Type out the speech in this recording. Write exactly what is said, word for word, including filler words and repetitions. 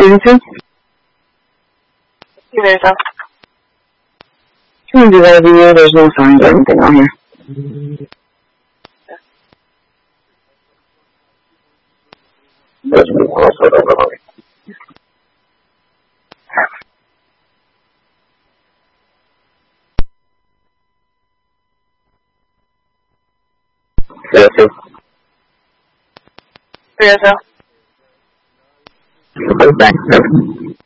Stevenson? You there, Tom? Trying to do that every year. There's no signs or anything on here. Yes, sir. Yes, sir. Thanks, sir.